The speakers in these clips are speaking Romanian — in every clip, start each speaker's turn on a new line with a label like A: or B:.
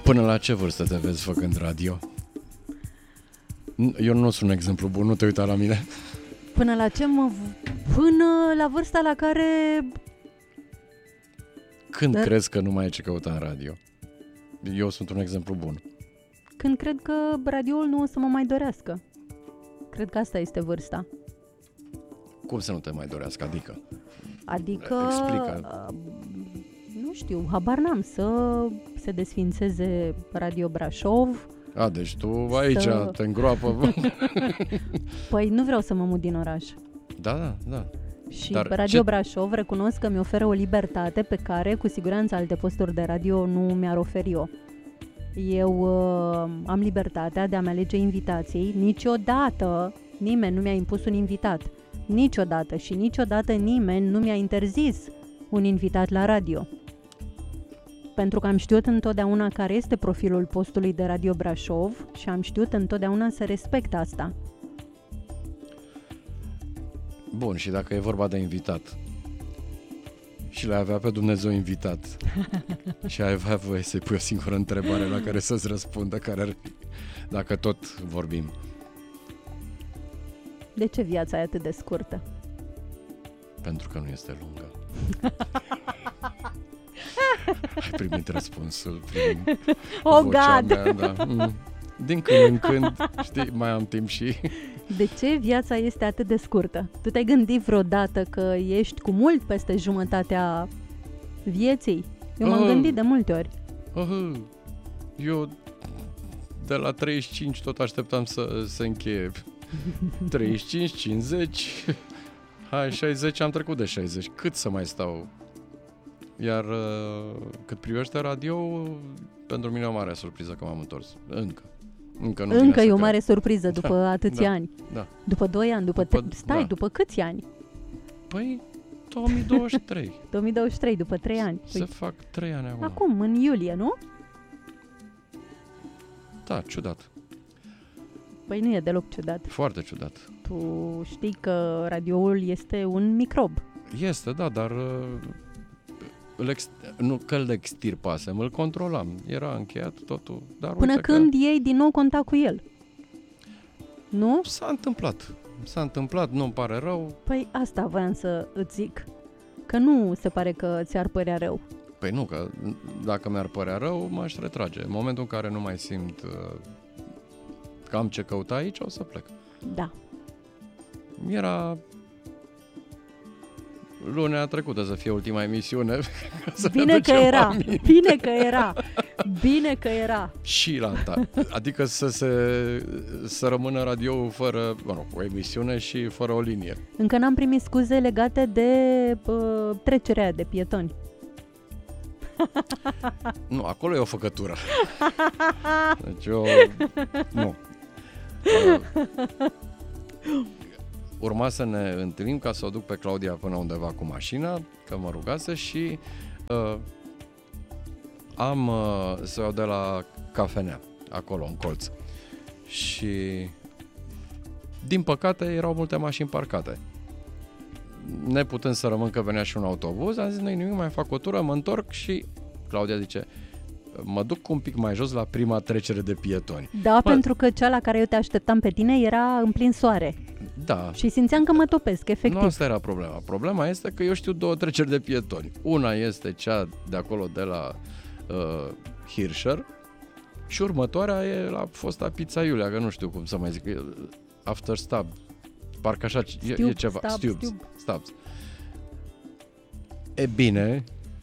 A: Până la ce vârstă te vezi făcând radio? Eu nu sunt un exemplu bun, nu te uita la mine.
B: Până la ce Până la vârsta la care...
A: Când crezi că nu mai ai ce căuta în radio? Eu sunt un exemplu bun.
B: Când cred că radioul nu o să mă mai dorească. Cred că asta este vârsta.
A: Cum să nu te mai dorească? Adică?
B: Explică. Nu știu, habar n-am. Să se desfințeze Radio Brașov.
A: Deci tu aici te îngroapă.
B: Păi nu vreau să mă mut din oraș.
A: Da.
B: Și Radio Brașov recunosc că mi oferă o libertate pe care cu siguranță alte posturi de radio nu mi-ar oferi-o. Eu am libertatea de a-mi alege invitații. Niciodată nimeni nu mi-a impus un invitat. Niciodată și niciodată nimeni nu mi-a interzis un invitat la radio. Pentru că am știut întotdeauna care este profilul postului de Radio Brașov și am știut întotdeauna să respect asta.
A: Bun, și dacă e vorba de invitat și l-ai avea pe Dumnezeu invitat și ai avea voie să-i pui o singură întrebare la care să-ți răspundă, care ar fi, dacă tot vorbim.
B: De ce viața e atât de scurtă?
A: Pentru că nu este lungă. Ai primit răspunsul prin vocea mea, da. Din când în când, știi, mai am timp și...
B: De ce viața este atât de scurtă? Tu te-ai gândit vreodată că ești cu mult peste jumătatea vieții? Eu m-am gândit de multe ori.
A: Eu de la 35 tot așteptam să se încheie. 35, 50, 60, am trecut de 60. Cât să mai stau? Iar cât privește radio, pentru mine e o mare surpriză că m-am întors. Încă
B: e o mare surpriză după atâția ani.
A: Da.
B: După 2 ani, după câți ani?
A: Păi 2023.
B: 2023, după 3 ani.
A: Se fac 3 ani acum.
B: Acum, în iulie, nu?
A: Da, ciudat.
B: Păi nu e deloc ciudat.
A: Foarte ciudat.
B: Tu știi că radioul este un microb.
A: Este, da, dar nu că îl extirpasem, îl controlam. Era încheiat totul. Dar
B: până când iei din nou contact cu el. Nu? S-a întâmplat, nu-mi pare rău. Păi asta voiam să îți zic. Că nu se pare că ți-ar părea rău.
A: Păi nu, că dacă mi-ar părea rău, m-aș retrage. În momentul în care nu mai simt că am ce căuta aici, o să plec.
B: Da.
A: Era lunea trecută să fie ultima emisiune.
B: Bine că era.
A: Și la ta. Adică să rămână radio fără, o emisiune și fără o linie.
B: Încă n-am primit scuze legate de trecerea de pietoni.
A: Nu, acolo e o făcătură. Deci nu. Urma să ne întâlnim ca să o duc pe Claudia până undeva cu mașina, că mă rugase și am să o iau de la cafenea, acolo, în colț. Și din păcate erau multe mașini parcate. Neputând să rămân că venea și un autobuz, am zis, nu-i nimic, mai fac o tură, mă întorc și Claudia zice, mă duc un pic mai jos la prima trecere de pietoni.
B: Da, pentru că cea la care eu te așteptam pe tine era în plin soare.
A: Da.
B: Și simțeam că mă topesc, efectiv.
A: Nu asta era problema. Problema este că eu știu 2 treceri de pietoni. Una este cea de acolo de la Hirscher și următoarea e la fosta Pizza Iulia, că nu știu cum să mai zic. After Stub. Parcă așa e ceva. Stubs. E bine,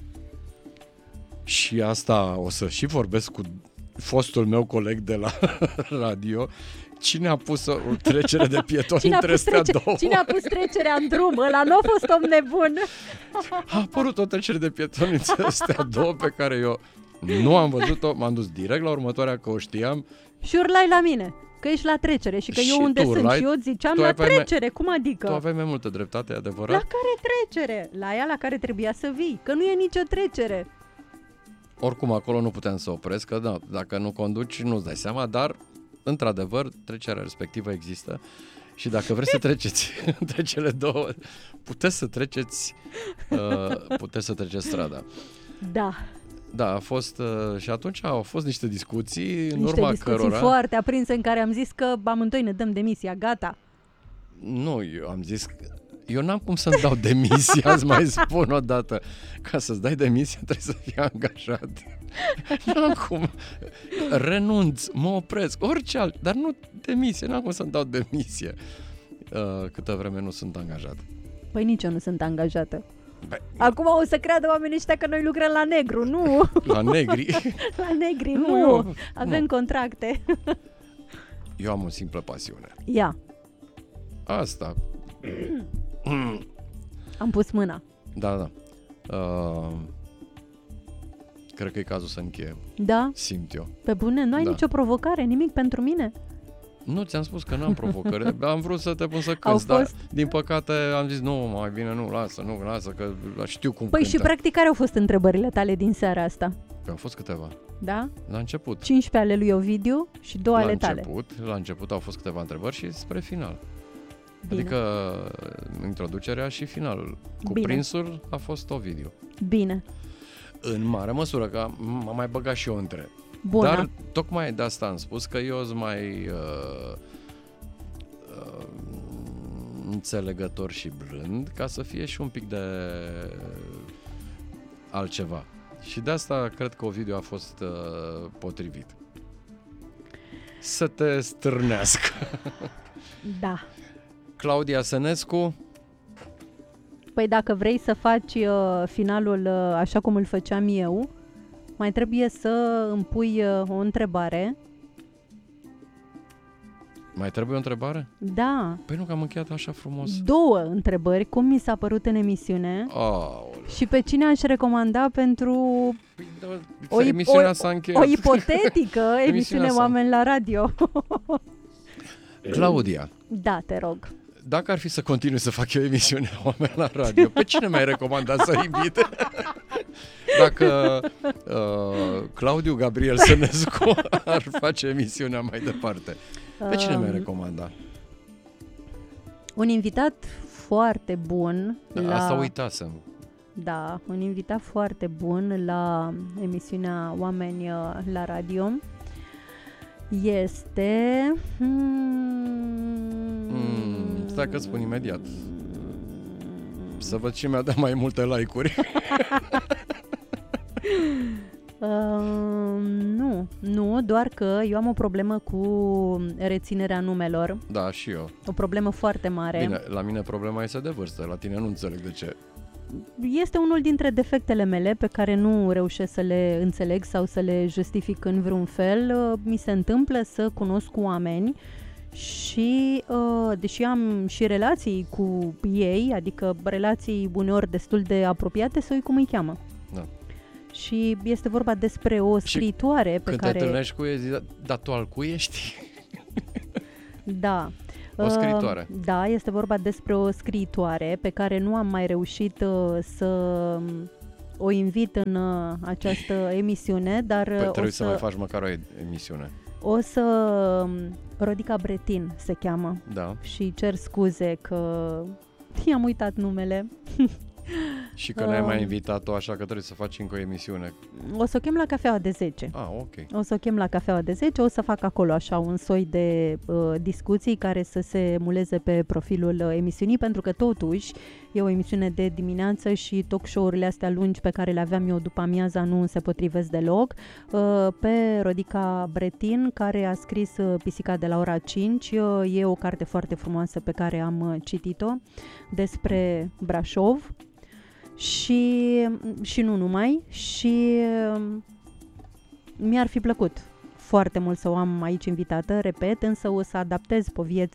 A: și asta o să și vorbesc cu fostul meu coleg de la radio. Cine a pus o trecere de pietoni între astea două?
B: Cine a pus trecerea în drum? Ăla nu a fost om nebun.
A: A apărut o trecere de pietoni între astea două pe care eu nu am văzut-o. M-am dus direct la următoarea, că o știam.
B: Și urlai la mine că ești la trecere și că eu unde sunt. Și eu ziceam la trecere. Cum adică?
A: Tu aveai mai multă dreptate, adevărat?
B: La care trecere? La ea la care trebuia să vii. Că nu e nicio trecere.
A: Oricum acolo nu puteam să opresc, că da, dacă nu conduci nu-ți dai seama, dar într-adevăr trecerea respectivă există și dacă vreți să treceți între cele două, puteți să treceți strada.
B: Da.
A: Da, a fost și atunci au fost niște discuții în
B: Niște
A: urma
B: discuții
A: cărora...
B: foarte aprinse în care am zis că amândoi ne dăm demisia, gata.
A: Nu, eu am zis că eu n-am cum să-mi dau demisia, îți mai spun o dată. Ca să-ți dai demisia trebuie să fii angajat. N-am cum. Renunț, mă opresc, orice alt, dar nu demisie, n-am cum să-mi dau demisia. Câtă vreme nu sunt angajat.
B: Păi nici eu nu sunt angajată.
A: Bă,
B: Acum o să creadă oamenii ăștia că noi lucrăm la negru, nu?
A: la negri.
B: La negri,
A: Nu,
B: nu.
A: eu-
B: Avem
A: nu.
B: contracte.
A: Eu am o simplă pasiune.
B: Ia,
A: Asta.
B: am pus mâna.
A: Da. Cred că e cazul să încheiem.
B: Da?
A: Simt eu.
B: Pe bune, nu ai
A: Da.
B: nicio provocare, nimic pentru mine?
A: Nu, ți-am spus că n-am provocări. Am vrut să te pun să
B: Au
A: cânti, dar
B: fost-
A: din păcate am zis nu, mai bine nu, lasă, că știu cum
B: Păi
A: cântă.
B: și practic care au fost întrebările tale din seara asta?
A: Au fost câteva.
B: Da?
A: La început.
B: 15 ale lui Ovidiu și 2 ale tale.
A: La început au fost câteva întrebări și spre final.
B: Bine.
A: Adică introducerea și finalul.
B: Bine.
A: Cuprinsul a fost Ovidiu.
B: Bine.
A: În mare măsură, că m-am mai băgat și eu între.
B: Bună.
A: Dar tocmai de asta am spus că eu sunt mai înțelegător și blând, ca să fie și un pic de altceva. Și de asta cred că Ovidiu a fost potrivit. Să te stârnească.
B: Da.
A: Claudia Sănescu,
B: Păi dacă vrei să faci finalul așa cum îl făceam eu, mai trebuie să îmi pui o întrebare.
A: mai trebuie o întrebare?
B: Da,
A: Păi nu, că am încheiat așa frumos.
B: 2 întrebări, cum mi s-a părut în emisiune
A: Aoleu.
B: și pe cine aș recomanda pentru
A: Păi,
B: O ip-
A: emisiunea
B: o-
A: s-a încheiat.
B: o ipotetică emisiune
A: Emisiunea sa.
B: Oameni la radio.
A: Claudia,
B: Da, te rog.
A: dacă ar fi să continui să fac eu emisiune Oameni la radio, pe cine mi-ai recomandat să invit? Dacă Claudiu Gabriel Sănescu ar face emisiunea mai departe, pe cine mi-ai recomandat?
B: Un invitat foarte bun la...
A: Asta uitasem.
B: Da, un invitat foarte bun la emisiunea Oameni la radio este...
A: Stai că spun imediat. Să văd cine mi-a dat mai multe like-uri.
B: Nu, doar că eu am o problemă cu reținerea numelor,
A: Da, și eu.
B: o problemă foarte mare.
A: Bine, la mine problema este de vârstă, la tine nu înțeleg de ce.
B: Este unul dintre defectele mele pe care nu reușesc să le înțeleg sau să le justific în vreun fel. Mi se întâmplă să cunosc oameni și deși am și relații cu ei, adică relații uneori destul de apropiate, să uit cum îi cheamă.
A: Da.
B: Și este vorba despre o scriitoare pe
A: Când
B: care...
A: te întâlnești cu ei, zici, dar tu al cui ești?
B: Da.
A: O scriitoare.
B: Da, este vorba despre o scriitoare pe care nu am mai reușit să o invit în această emisiune, dar
A: Păi trebuie
B: o
A: să mai faci măcar o emisiune.
B: o să... Rodica Bretin se cheamă
A: Da.
B: și cer scuze că i-am uitat numele.
A: Și că n-ai mai invitat-o, așa că trebuie să faci încă o emisiune.
B: O să o chem la cafeaua de 10.
A: Ok.
B: O să o chem la cafeaua de 10, o să fac acolo așa un soi de discuții care să se muleze pe profilul emisiunii, pentru că totuși e o emisiune de dimineață și talk show-urile astea lungi pe care le aveam eu după amiaza nu se potrivesc deloc. Pe Rodica Bretin, care a scris Pisica de la ora 5, e o carte foarte frumoasă pe care am citit-o despre Brașov. Și nu numai, și mi-ar fi plăcut foarte mult să o am aici invitată, repet, însă o să adaptez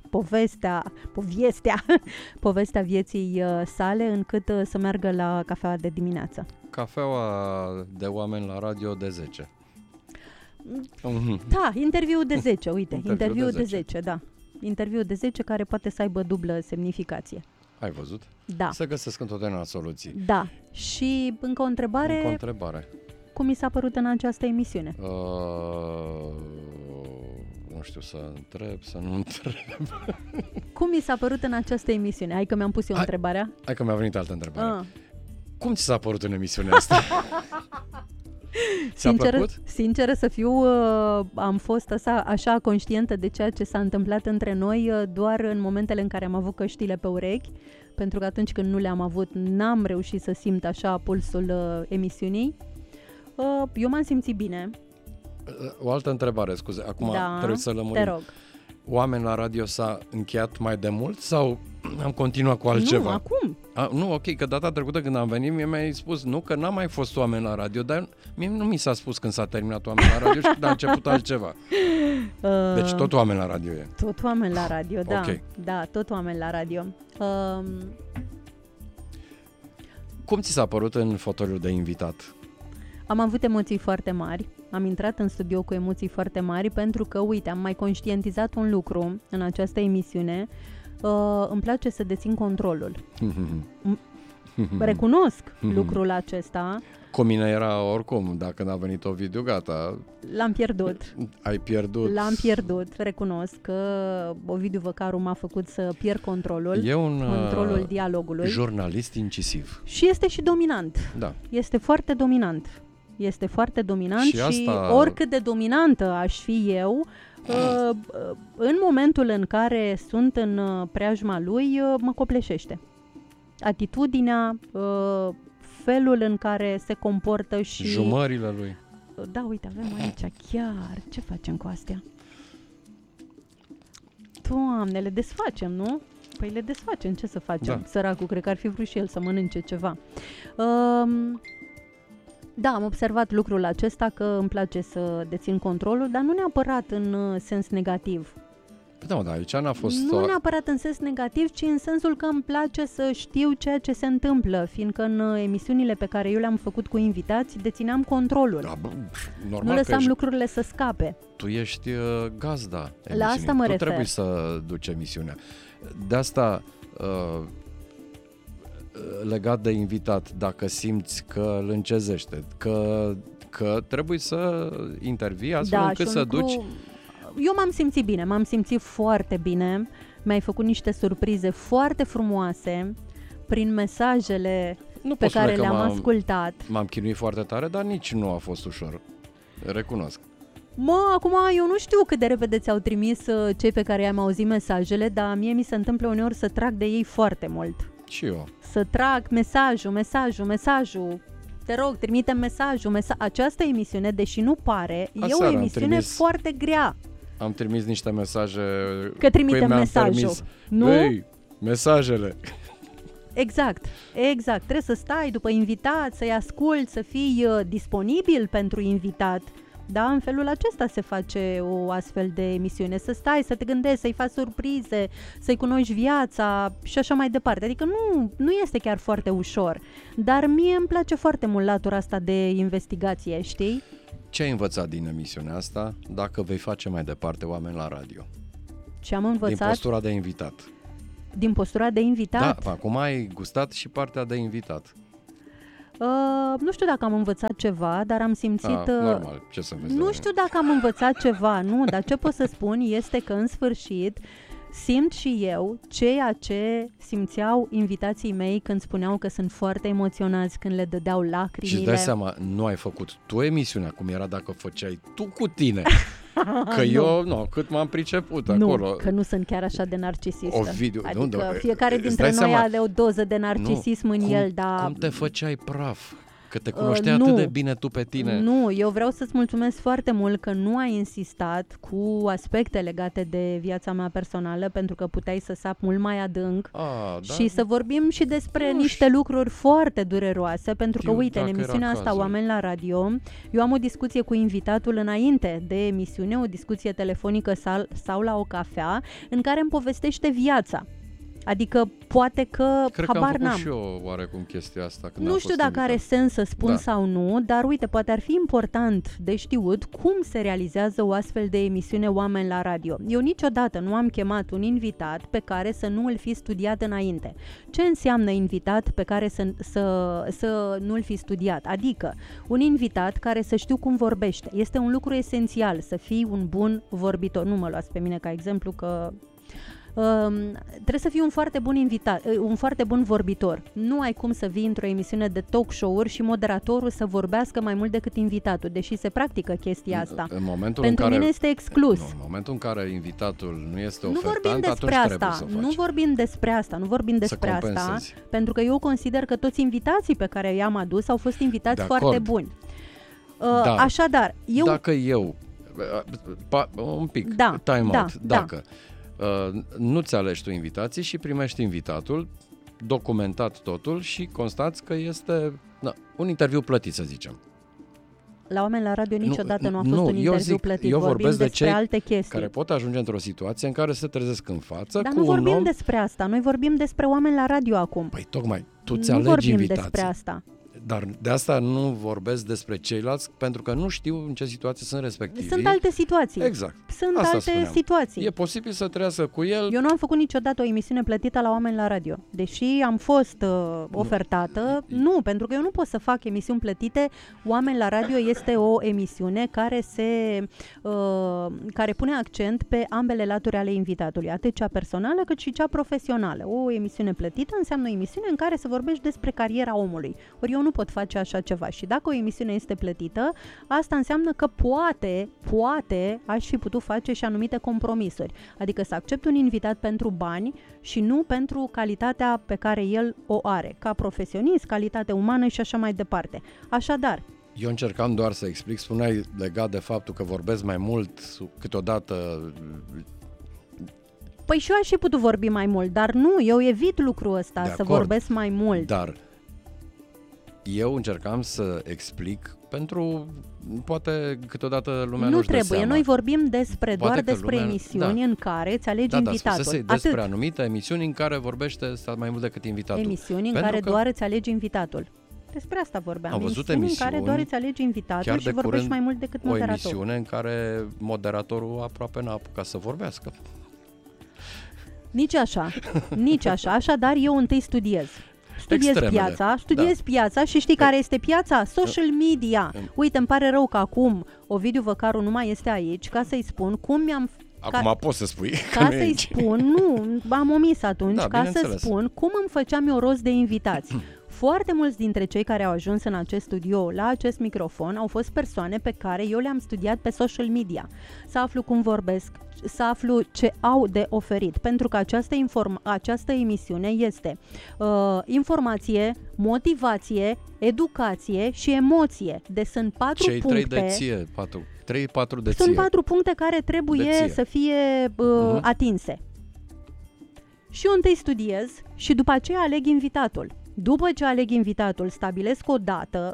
B: povestea vieții sale încât să meargă la cafeaua de dimineață.
A: Cafeaua de oameni la radio de 10.
B: Da, interviu de 10, uite, interviu de
A: 10.
B: 10, da. Interviu de 10 care poate să aibă dublă semnificație.
A: Ai văzut?
B: Da.
A: Să găsesc întotdeauna soluții.
B: Da. Și încă o întrebare,
A: Încă o întrebare.
B: cum mi s-a părut în această emisiune?
A: Nu știu să întreb, să nu întreb.
B: Cum mi s-a părut în această emisiune? Hai că mi-am pus eu întrebarea.
A: Hai că mi-a venit altă întrebare.
B: Ah.
A: Cum ți s-a părut în emisiunea asta? Ți-a plăcut?
B: Sinceră să fiu, am fost așa conștientă de ceea ce s-a întâmplat între noi doar în momentele în care am avut căștile pe urechi, pentru că atunci când nu le-am avut, n-am reușit să simt așa pulsul emisiunii. Eu m-am simțit bine.
A: O altă întrebare, scuze, acum trebuie să lămurim.
B: Te rog.
A: Oameni la radio s-a încheiat mai de mult sau am continuat cu altceva?
B: Nu, acum.
A: Nu, ok, că data trecută când am venit, mie mi-ai spus, nu, că n-am mai fost oameni la radio, dar mie nu mi s-a spus când s-a terminat oameni la radio și când a început altceva. Deci tot oameni la radio e.
B: Tot oameni la radio, da.
A: Okay.
B: Da, tot oameni la radio.
A: Cum ți s-a părut în fotoliul de invitat?
B: Am avut emoții foarte mari. Am intrat în studio cu emoții foarte mari pentru că, uite, am mai conștientizat un lucru în această emisiune. Îmi place să dețin controlul. Recunosc lucrul acesta.
A: Cu mine era oricum, dacă n-a venit Ovidiu, gata.
B: L-am pierdut.
A: Ai pierdut.
B: L-am pierdut, recunosc că Ovidiu Văcaru m-a făcut să pierd controlul.
A: E un
B: controlul dialogului.
A: Jurnalist incisiv.
B: Și este și dominant.
A: Da.
B: Este foarte dominant. Este foarte dominant și
A: asta...
B: oricât de dominantă aș fi eu, în momentul în care sunt în preajma lui, mă copleșește. Atitudinea, felul în care se comportă și...
A: Jumările lui.
B: Da, uite, avem aici chiar. Ce facem cu astea? Doamne, le desfacem, nu? Păi le desfacem, ce să facem?
A: Da.
B: Săracul, cred că ar fi vrut și el să mănânce ceva. Da, am observat lucrul acesta, că îmi place să dețin controlul, dar nu neapărat în sens negativ.
A: Da, da, aici n-a fost...
B: Nu neapărat în sens negativ, ci în sensul că îmi place să știu ceea ce se întâmplă, fiindcă în emisiunile pe care eu le-am făcut cu invitați, dețineam controlul.
A: Da, normal,
B: nu lăsam lucrurile să scape.
A: Tu ești gazda emisiunii.
B: La asta mă refer.
A: Tu trebuie să duci emisiunea. De asta... legat de invitat, dacă simți că îl încezește, că trebuie să intervii astfel încât să duci...
B: Eu m-am simțit bine, m-am simțit foarte bine, mi-ai făcut niște surprize foarte frumoase prin mesajele pe care le-am ascultat.
A: M-am chinuit foarte tare, dar nici nu a fost ușor, recunosc.
B: Acum eu nu știu cât de repede ți-au trimis cei pe care i-am auzit mesajele, dar mie mi se întâmplă uneori să trag de ei foarte mult.
A: Și eu.
B: Să trag mesajul. Te rog, trimite mesajul. Această emisiune, deși nu pare, e o emisiune foarte grea.
A: Am trimis niște mesaje.
B: Că trimitem mesajul. Nu?
A: Băi, mesajele.
B: Exact. Trebuie să stai după invitat, să-i asculți, să fii disponibil pentru invitat. Da, în felul acesta se face o astfel de emisiune, să stai, să te gândești, să-i faci surprize, să-i cunoști viața și așa mai departe. Adică nu este chiar foarte ușor, dar mie îmi place foarte mult latura asta de investigație, știi?
A: Ce ai învățat din emisiunea asta dacă vei face mai departe oameni la radio?
B: Ce am învățat?
A: Din postura de invitat.
B: Din postura de invitat?
A: Da, acum ai gustat și partea de invitat.
B: Nu știu dacă am învățat ceva, dar am simțit...
A: normal, ce să vezi.
B: Nu știu dacă am învățat ceva, dar ce pot să spun este că în sfârșit simt și eu ceea ce simțeau invitații mei când spuneau că sunt foarte emoționați, când le dădeau lacrimile.
A: Și îți dai seama, nu ai făcut tu emisiunea cum era dacă făceai tu cu tine. Că eu, cât m-am priceput acolo.
B: Nu, că nu sunt chiar așa de narcisistă.
A: Ovidiu,
B: adică fiecare dintre noi are o doză de narcisism în el, dar...
A: Cum te făceai praf? Că te cunoșteai atât de bine tu pe tine.
B: Nu, eu vreau să-ți mulțumesc foarte mult că nu ai insistat cu aspecte legate de viața mea personală, pentru că puteai să sap mult mai adânc și să vorbim și despre niște lucruri foarte dureroase, pentru că, uite, în emisiunea asta, Oameni la Radio, eu am o discuție cu invitatul înainte de emisiune, o discuție telefonică sau la o cafea, în care îmi povestește viața. Adică poate că habar n-am.
A: Și eu oarecum chestia asta.
B: Nu știu dacă are sens să spun sau nu, dar uite, poate ar fi important de știut cum se realizează o astfel de emisiune Oameni la Radio. Eu niciodată nu am chemat un invitat pe care să nu îl fi studiat înainte. Ce înseamnă invitat pe care să nu îl fi studiat? Adică un invitat care să știu cum vorbește. Este un lucru esențial, să fii un bun vorbitor. Nu mă luați pe mine ca exemplu că... Trebuie să fii un foarte bun invitat, un foarte bun vorbitor. Nu ai cum să vii într-o emisiune de talk show-uri și moderatorul să vorbească mai mult decât invitatul, deși se practică chestia asta. Pentru mine este exclus.
A: În momentul în care invitatul nu este
B: ofertant,
A: vorbim despre asta.
B: Nu vorbim despre asta, pentru că eu consider că toți invitații pe care i-am adus au fost invitați foarte buni. Așadar,
A: dacă eu un pic time out, dacă nu-ți alegi tu invitații și primești invitatul, documentat totul și constați că este un interviu plătit, să zicem.
B: La Oameni la Radio niciodată nu a fost un interviu plătit.
A: Eu vorbesc
B: despre
A: de cei
B: alte chestii
A: care pot ajunge într-o situație în care se trezesc în față
B: Dar
A: cu
B: nu
A: un
B: vorbim
A: om...
B: despre asta, noi vorbim despre Oameni la Radio acum.
A: Păi tocmai, tu ți alegi invitații.
B: Nu vorbim despre asta.
A: Dar de asta nu vorbesc despre ceilalți, pentru că nu știu în ce situație sunt respectivi.
B: Sunt alte situații.
A: Exact.
B: Sunt alte situații.
A: E posibil să trăiască cu el.
B: Eu nu am făcut niciodată o emisiune plătită la Oameni la Radio. Deși am fost ofertată, nu, pentru că eu nu pot să fac emisiuni plătite. Oameni la Radio este o emisiune care pune accent pe ambele laturi ale invitatului, atât cea personală cât și cea profesională. O emisiune plătită înseamnă o emisiune în care să vorbești despre cariera omului. Ori eu nu pot face așa ceva și dacă o emisiune este plătită, asta înseamnă că poate aș fi putut face și anumite compromisuri, adică să accept un invitat pentru bani și nu pentru calitatea pe care el o are, ca profesionist, calitate umană și așa mai departe. Așadar,
A: eu încercam doar să explic, spuneai legat de faptul că vorbesc mai mult câteodată.
B: Păi și eu aș fi putut vorbi mai mult, dar nu, eu evit lucrul ăsta, să vorbesc mai mult.
A: Dar eu încercam să explic pentru, poate câteodată lumea nu-și dă
B: trebuie,
A: seama.
B: Noi vorbim doar despre emisiuni în care îți alegi invitatul.
A: Despre anumite emisiuni în care vorbește mai mult decât invitatul.
B: Emisiuni în care doar îți alegi invitatul. Despre asta vorbeam.
A: Am văzut
B: emisiuni în care doar îți alegi invitatul și vorbești mai mult decât moderatorul.
A: O emisiune în care moderatorul aproape n-a apucat să vorbească.
B: Nici așa. Așadar, eu întâi studiez piața și știi care este piața? Social media. Uite, îmi pare rău că acum Ovidiu Văcaru nu mai este aici ca să-i spun cum mi-am...
A: Acum poți să spui.
B: Ca să-i spun, nu, am omis atunci, ca să spun cum îmi făceam eu rost de invitați. Foarte mulți dintre cei care au ajuns în acest studio, la acest microfon, au fost persoane pe care eu le-am studiat pe social media. Să aflu cum vorbesc, să aflu ce au de oferit, pentru că această emisiune este informație, motivație, educație și emoție. Deci sunt 4 puncte.
A: Cei 3 de ție, 4 de ție.
B: Sunt 4 puncte care trebuie să fie atinse. Și eu întâi studiez și după aceea aleg invitatul. După ce aleg invitatul, stabileam o dată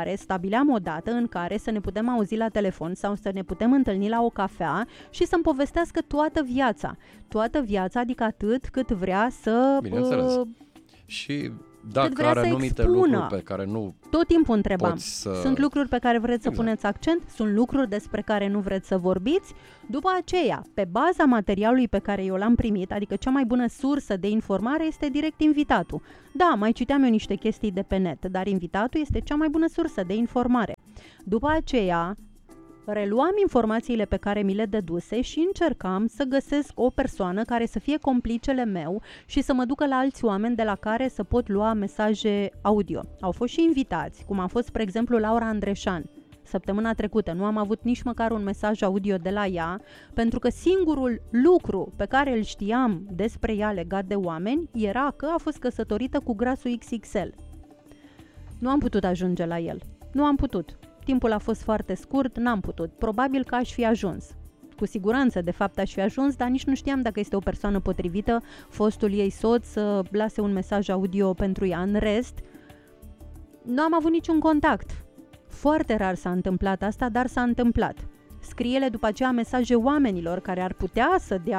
B: în care să ne putem auzi la telefon sau să ne putem întâlni la o cafea și să-mi povestească toată viața. Toată viața, adică atât cât vrea să...
A: Bineînțeles. Și dacă are anumite lucruri pe care nu...
B: Tot timpul întrebam. Sunt lucruri pe care vreți să puneți accent? Sunt lucruri despre care nu vreți să vorbiți? După aceea, pe baza materialului pe care eu l-am primit, adică cea mai bună sursă de informare este direct invitatul. Da, mai citeam eu niște chestii de pe net, dar invitatul este cea mai bună sursă de informare. După aceea, reluam informațiile pe care mi le dăduse și încercam să găsesc o persoană care să fie complicele meu și să mă ducă la alți oameni de la care să pot lua mesaje audio. Au fost și invitați, cum a fost, spre exemplu, Laura Andreșan. Săptămâna trecută nu am avut nici măcar un mesaj audio de la ea, pentru că singurul lucru pe care îl știam despre ea legat de oameni era că a fost căsătorită cu grasul XXL. Nu am putut ajunge la el. Nu am putut. Timpul a fost foarte scurt, n-am putut. Probabil că aș fi ajuns. Cu siguranță, de fapt, aș fi ajuns, dar nici nu știam dacă este o persoană potrivită, fostul ei soț, să lase un mesaj audio pentru ea. În rest, nu am avut niciun contact. Foarte rar s-a întâmplat asta, dar s-a întâmplat. Scrie-le după aceea mesaje oamenilor care ar putea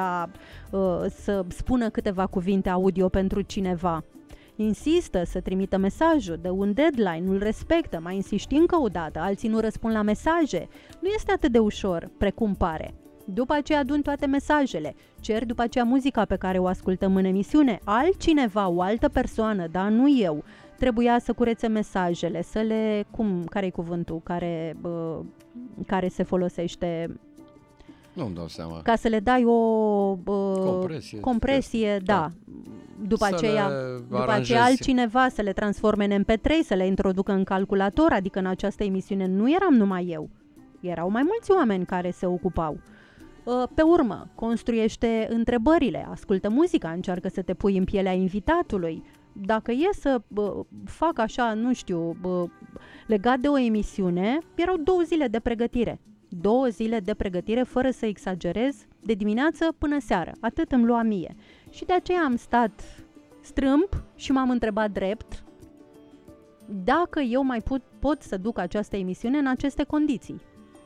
B: să spună câteva cuvinte audio pentru cineva. Insistă să trimită mesajul, dă un deadline, nu-l respectă, mai insiști încă o dată, alții nu răspund la mesaje. Nu este atât de ușor precum pare. După aceea adun toate mesajele, cer după aceea muzica pe care o ascultăm în emisiune, altcineva, o altă persoană, dar nu eu, trebuia să curețe mesajele, să le... care-i cuvântul care se folosește?
A: Nu-mi dau seama.
B: Ca să le dai o
A: compresie,
B: da. După aceea altcineva să le transforme în MP3, să le introducă în calculator, adică în această emisiune nu eram numai eu. Erau mai mulți oameni care se ocupau. Pe urmă, construiește întrebările, ascultă muzica, încearcă să te pui în pielea invitatului. Dacă e să fac așa, nu știu, legat de o emisiune, erau 2 zile de pregătire. 2 zile de pregătire, fără să exagerez, de dimineață până seară. Atât îmi lua mie. Și de aceea am stat strâmb și m-am întrebat drept dacă eu mai pot să duc această emisiune în aceste condiții.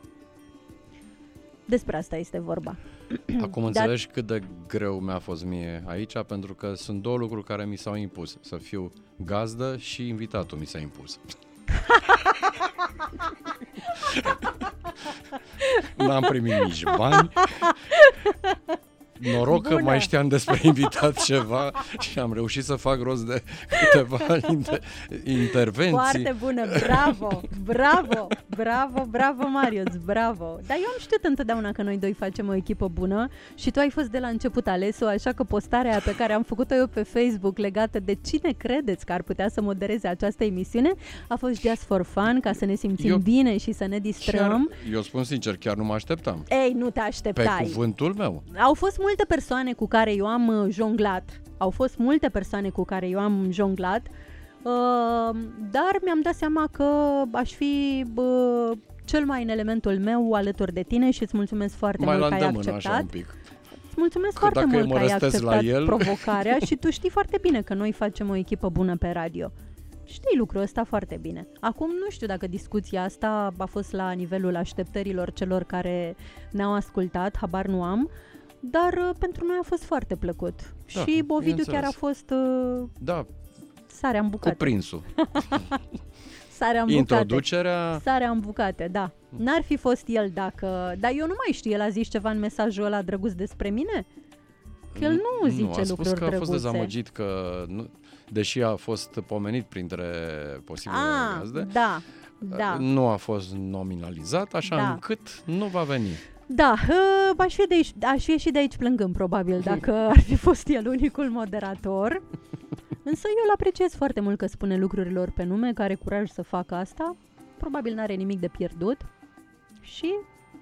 B: Despre asta este vorba.
A: Acum înțelegi cât de greu mi-a fost mie aici, pentru că sunt 2 lucruri care mi s-au impus. Să fiu gazdă și invitatul mi s-a impus. N-am primit nici bani. Noroc că mai știam despre invitat ceva și am reușit să fac rost de câteva intervenții.
B: Foarte bună, bravo Marius, bravo. Dar eu am știut întotdeauna că noi 2 facem o echipă bună și tu ai fost de la început ales-o, așa că postarea pe care am făcut-o eu pe Facebook legată de cine credeți că ar putea să modereze această emisiune a fost just for fun, ca să ne simțim bine și să ne distrăm.
A: Eu spun sincer, chiar nu mă așteptam.
B: Ei, nu te așteptai.
A: Pe cuvântul meu.
B: Au fost multe persoane cu care eu am jonglat. Dar mi-am dat seama că aș fi cel mai în elementul meu alături de tine și îți mulțumesc foarte mult că ai acceptat. Îți mulțumesc foarte mult că ai acceptat provocarea și tu știi foarte bine că noi facem o echipă bună pe radio. Știi lucrul ăsta foarte bine. Acum nu știu dacă discuția asta a fost la nivelul așteptărilor celor care ne-au ascultat, habar nu am. Dar pentru noi a fost foarte plăcut. Da, și Ovidiu chiar a fost sarea în bucate.
A: Cuprinsul.
B: Sarea în bucate.
A: Introducerea.
B: Sarea în bucate, da. N-ar fi fost el dacă... Dar eu nu mai știu, el a zis ceva în mesajul ăla drăguț despre mine? Că el nu zice lucruri drăguțe.
A: A spus că a fost dezamăgit că, deși a fost pomenit printre posibile gazde, nu a fost nominalizat, așa încât nu va veni.
B: Da, aș fi ieșit de aici plângând, probabil, dacă ar fi fost el unicul moderator. Însă eu îl apreciez foarte mult că spune lucrurilor pe nume, că are curaj să facă asta. Probabil n-are nimic de pierdut. Și...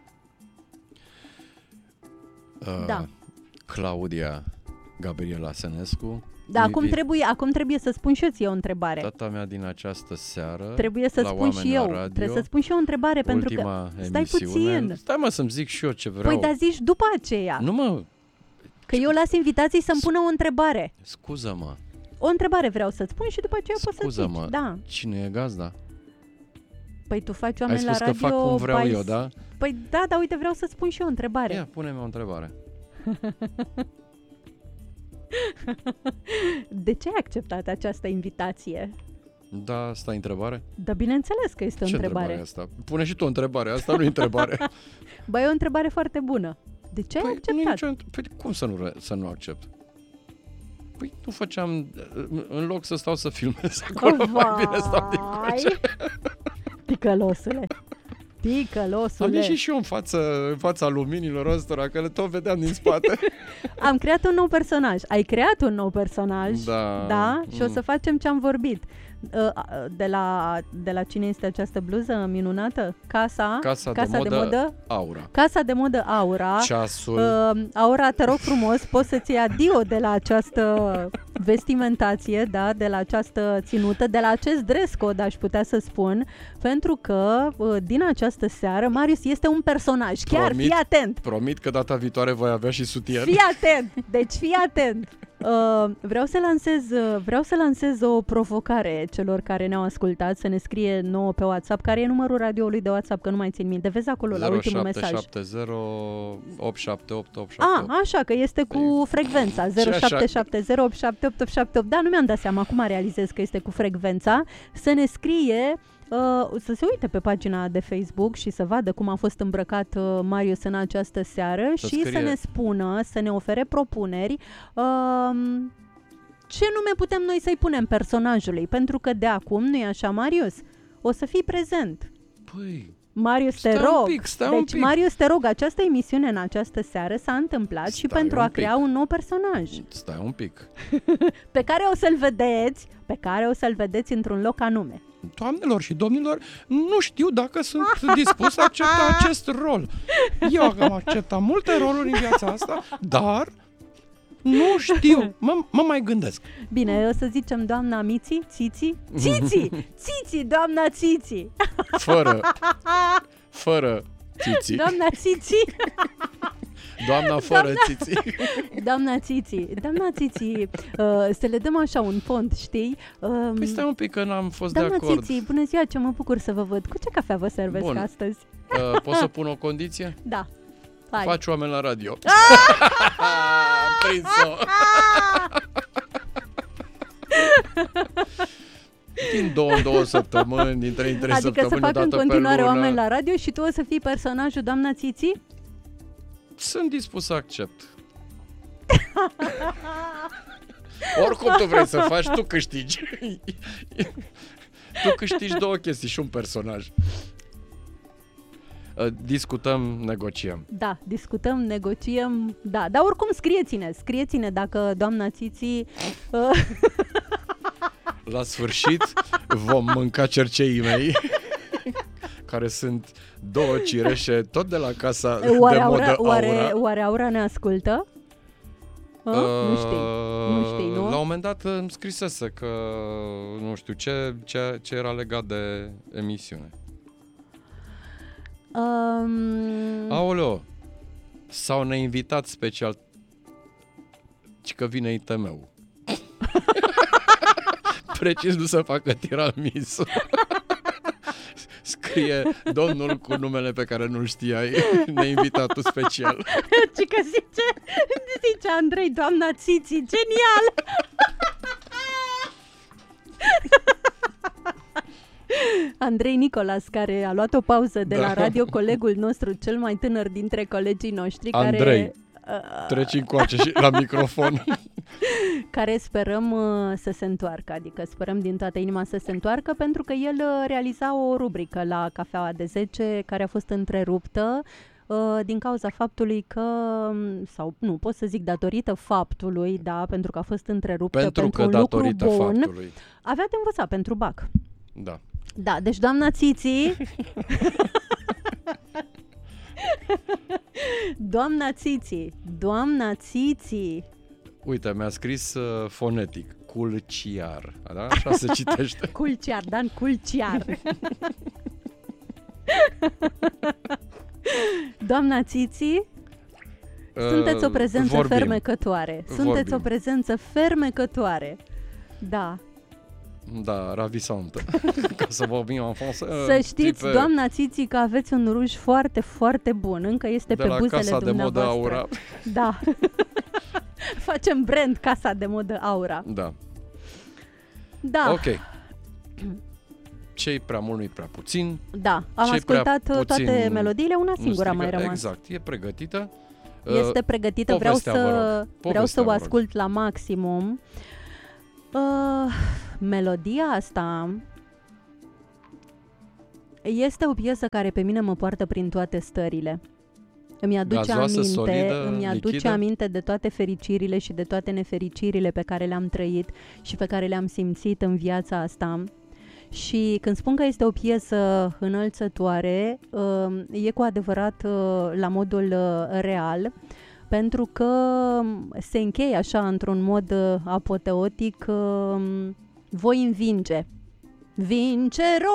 A: Claudia Gabriela Sănescu.
B: Da, acum trebuie să spun și eu ție o întrebare.
A: Tata mea din această seară.
B: Trebuie să spun și eu. Trebuie să spun și eu o întrebare, pentru că stai puțin.
A: Stai mă să-mi zic și eu ce vreau.
B: Păi, dar zici după aceea.
A: Nu mă.
B: Că eu las invitații să-mi pună o întrebare.
A: Scuză-mă.
B: O întrebare vreau să-ți spun și după aceea poți să zici.
A: Scuză-mă.
B: Da.
A: Cine e gazda?
B: Păi tu faci oameni la radio.
A: Ai spus că fac cum vreau eu, da?
B: Păi da, dar uite, vreau să-ți spun și eu o întrebare.
A: Ia, pune-mi o întrebare.
B: De ce ai acceptat această invitație?
A: Da, asta e întrebare?
B: Da, bineînțeles că este o întrebare.
A: Ce asta? Pune și tu o întrebare, asta nu e întrebare.
B: Băi, e o întrebare foarte bună. De ce ai acceptat?
A: Păi cum să nu accept? Păi nu făceam, în loc să stau să filmez acolo, mai bine stau din coace.
B: Ticălosule.
A: Am ieșit și eu în fața luminilor ăstora, că le tot vedeam din spate.
B: Am creat un nou personaj. Ai creat un nou personaj, da? Și o să facem ce am vorbit. De la cine este această bluză minunată? Casa de modă
A: Aura.
B: Casa de modă Aura.
A: Ceasul.
B: Aura, te rog frumos, poți să-ți iei adio de la această vestimentație, da? De la această ținută, de la acest dress code, aș putea să spun, pentru că din această seară Marius este un personaj. Chiar, fii atent.
A: Promit că data viitoare voi avea și sutien.
B: Fii atent. Deci fii atent. Vreau să lansez o provocare celor care ne-au ascultat, să ne scrie nouă pe WhatsApp, care e numărul radioului de WhatsApp, că nu mai țin minte. Vezi acolo la ultimul mesaj.
A: 0770 878
B: așa, că este cu frecvența 0770 878 878. Da, nu mi-am dat seama, acum realizez că este cu frecvența. Să ne scrie, să se uite pe pagina de Facebook și să vadă cum a fost îmbrăcat Marius în această seară și să ne spună, să ne ofere propuneri ce nume putem noi să-i punem personajului, pentru că de acum, nu-i așa, Marius? O să fii prezent.
A: Păi,
B: Marius, te rog. Deci, Marius, te rog, această emisiune în această seară s-a întâmplat și pentru a crea un nou personaj.
A: Stai un pic.
B: Pe care o să-l vedeți într-un loc anume.
A: Doamnelor și domnilor, nu știu dacă sunt dispus să accepta acest rol. Eu am acceptat multe roluri în viața asta, dar nu știu. Mă mai gândesc.
B: Bine, o să zicem doamna Miți, Țiți, doamna Țiți.
A: Fără Țiți.
B: Doamna Țiți.
A: Doamna fără Țiți.
B: Doamna Țiți, să le dăm așa un fond, știi?
A: Păi stai un pic că n-am fost
B: doamna
A: de acord.
B: Doamna Țiți, bună ziua, ce mă bucur să vă văd. Cu ce cafea vă servesc astăzi?
A: Poți să pun o condiție?
B: Da. Hai.
A: Faci oameni la radio. Am prins-o. Din 2 săptămâni, din 3 în 3
B: săptămâni,
A: o dată pe lună.
B: Adică să fac în continuare oameni la radio și tu o să fii personajul doamna Țiți?
A: Sunt dispus să accept. Oricum tu vrei să faci, tu câștigi. Tu câștigi 2 chestii și un personaj. Discutăm, negociem.
B: Da, discutăm, negociem, da. Dar oricum scrieți-ne dacă doamna Țiți...
A: La sfârșit vom mânca cerceii mei, care sunt 2 cireșe tot de la casa de modă Aura.
B: Oare Aura ne ascultă? Nu știi, nu?
A: La un moment dat îmi scrisese că nu știu ce era legat de emisiune. Aoleo, sau ne invitat special, ci că vine ITM-ul. Precis nu să facă tiramisu. Scrie domnul cu numele pe care nu-l știai, neinvitatul special.
B: Ce că zice Andrei, doamna Țiți, genial! Andrei Nicolas, care a luat o pauză de la radio, colegul nostru, cel mai tânăr dintre colegii noștri.
A: Andrei, treci încoace și la microfon.
B: Care sperăm să se întoarcă, adică sperăm din toată inima să se întoarcă, pentru că el realiza o rubrică la Cafeaua de 10 care a fost întreruptă din cauza faptului că, sau nu, pot să zic datorită faptului, da, pentru că a fost întreruptă pentru un lucru bun.
A: Faptului.
B: Avea de învățat pentru BAC.
A: Da.
B: Da, deci doamna Țiți... Doamna Țiți...
A: Uite, mi-a scris fonetic, Culciar, da? Așa se citește.
B: Culciar, Dan Culciar. Doamna Țiți, sunteți o prezență fermecătoare. Sunteți o prezență fermecătoare. Da.
A: Da, ravisantă. Ca să vorbim în franceză.
B: Să știți, doamna Țiți, că aveți un ruj foarte, foarte bun. Încă este pe buzele dumneavoastră. De la Casa de Modă Aura. Da. Facem brand Casa de Modă Aura.
A: Da.
B: Da.
A: Ok. Ce-i prea mult, nu-i prea puțin.
B: Da, am ascultat toate melodiile, una singură a mai rămas.
A: Exact, e pregătită.
B: Este pregătită, vreau să o ascult la maximum. Melodia asta este o piesă care pe mine mă poartă prin toate stările. Îmi aduce aminte de toate fericirile și de toate nefericirile pe care le-am trăit și pe care le-am simțit în viața asta. Și când spun că este o piesă înălțătoare, e cu adevărat la modul real, pentru că se încheie așa într-un mod apoteotic, voi învinge. Vincero!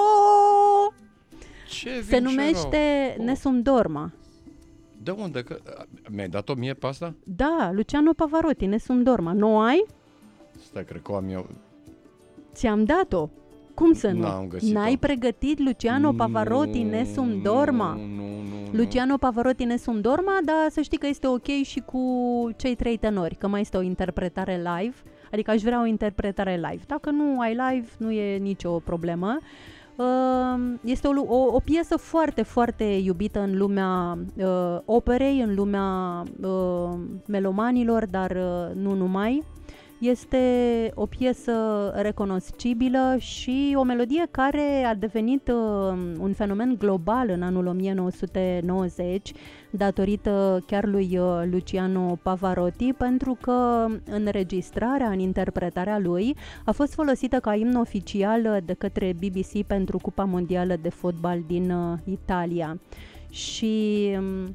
B: Se numește Nessun Dorma.
A: De unde? Că mi-ai dat-o mie pe asta?
B: Da, Luciano Pavarotti, Nessun Dorma. Nu ai?
A: Stai, cred că o am eu.
B: Ți-am dat-o. Cum să nu?
A: N-am găsit-o.
B: N-ai pregătit Luciano Pavarotti, Nessun Dorma?
A: Nu.
B: Luciano Pavarotti, Nessun Dorma, dar să știi că este ok și cu cei 3 tenori, că mai este o interpretare live, adică aș vrea o interpretare live. Dacă nu ai live, nu e nicio problemă. Este o piesă foarte, foarte iubită în lumea operei, în lumea melomanilor, dar nu numai. Este o piesă recunoscibilă și o melodie care a devenit un fenomen global în anul 1990, datorită chiar lui Luciano Pavarotti, pentru că înregistrarea, în interpretarea lui, a fost folosită ca imn oficial de către BBC pentru Cupa Mondială de Fotbal din Italia. Și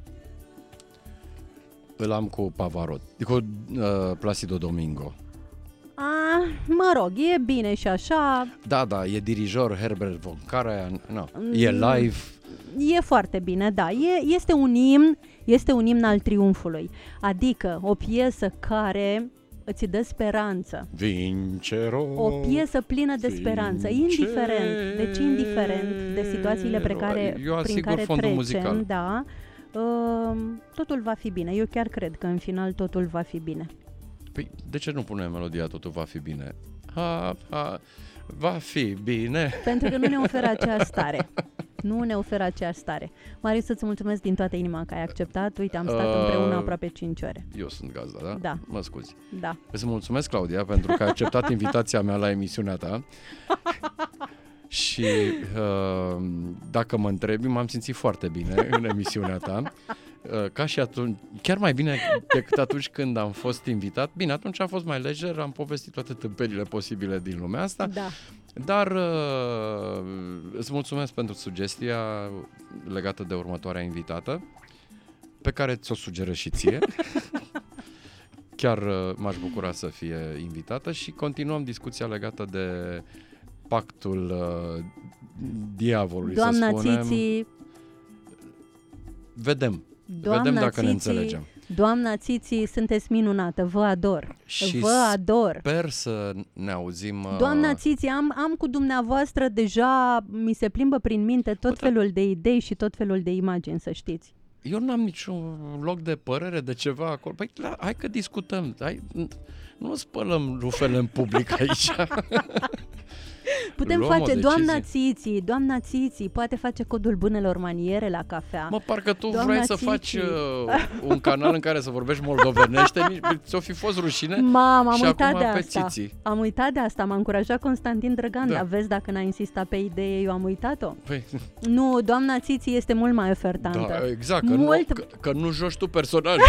A: îl am cu Pavarotti, cu Placido Domingo.
B: Mă rog, e bine și așa.
A: Da, e dirijor Herbert von Karajan, e live.
B: E foarte bine, da. Este un imn al triumfului. Adică o piesă care îți dă speranță.
A: Vincero.
B: O piesă plină de speranță, indiferent de situațiile prin care trecem,
A: muzical.
B: Da. Totul va fi bine. Eu chiar cred că în final totul va fi bine.
A: Păi, de ce nu punem melodia Totul va fi bine? Va fi bine.
B: Pentru că nu ne oferă aceeași stare. Nu ne oferă aceeași stare. Marius, să-ți mulțumesc din toată inima că ai acceptat. Uite, am stat împreună aproape 5 ore.
A: Eu sunt gazda, da?
B: Da.
A: Mă scuzi.
B: Da.
A: Îți mulțumesc, Claudia, pentru că ai acceptat invitația mea la emisiunea ta. Și dacă mă întrebi, m-am simțit foarte bine în emisiunea ta. Ca și atunci, chiar mai bine decât atunci când am fost invitat. Bine, atunci am fost mai lejer, am povestit toate tâmpenile posibile din lumea asta.
B: Da.
A: Dar îți mulțumesc pentru sugestia legată de următoarea invitată, pe care ți-o sugerez și ție. Chiar m-aș bucura să fie invitată și continuăm discuția legată de pactul diavolului,
B: Doamna
A: să spunem.
B: Țiții.
A: Vedem
B: Doamna
A: dacă
B: Țiții,
A: ne înțelegem.
B: Doamna Țiții, sunteți minunată, vă ador.
A: Și
B: vă ador.
A: Sper să ne auzim.
B: Doamna Țiții, am cu dumneavoastră deja, mi se plimbă prin minte tot felul de idei și tot felul de imagini, să știți.
A: Eu n-am niciun loc de părere de ceva acolo. Păi, hai că discutăm. Nu spălăm rufele în public aici.
B: Putem face, doamna Țiții poate face codul bunelor maniere la cafea.
A: Mă, parcă tu
B: doamna
A: vrei să faci un canal în care să vorbești moldovenește, ți-o fi fost rușine.
B: Am uitat de
A: asta.
B: Am uitat de asta, m-a încurajat Constantin Drăgan, dar vezi, dacă n-a insistat pe idee, eu am uitat-o.
A: Păi.
B: Nu, doamna Țiții este mult mai ofertantă.
A: Da, exact, că nu joci tu personajul.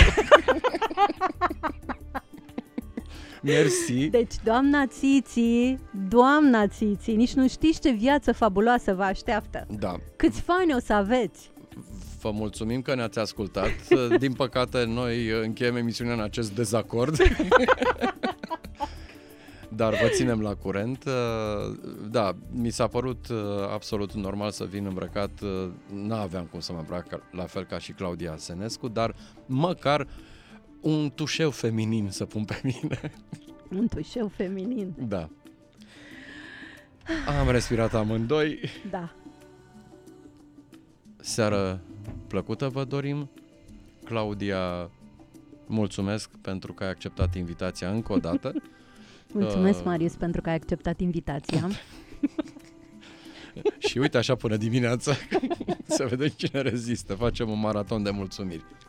A: Mersi.
B: Deci, doamna Țiții, nici nu știți ce viață fabuloasă vă așteaptă.
A: Da.
B: Câți fani o să aveți?
A: Vă mulțumim că ne-ați ascultat. Din păcate, noi încheiem emisiunea în acest dezacord. Dar vă ținem la curent. Da, mi s-a părut absolut normal să vin îmbrăcat. N-aveam cum să mă îmbrac la fel ca și Claudia Senescu, dar măcar un tușeu feminin să pun pe mine.
B: Un tușeu feminin.
A: Da. Am respirat amândoi.
B: Da.
A: Seară plăcută vă dorim. Claudia, mulțumesc pentru că ai acceptat invitația încă o dată.
B: Mulțumesc, Marius, pentru că ai acceptat invitația.
A: Și uite așa până dimineața. Să vedem cine rezistă. Facem un maraton de mulțumiri.